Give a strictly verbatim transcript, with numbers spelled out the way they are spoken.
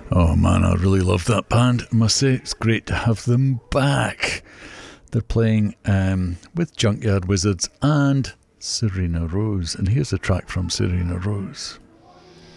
Oh man, I really love that band, I must say. It's great to have them back. They're playing um, with Junkyard Wizards and Serena Rose. And here's a track from Serena Rose.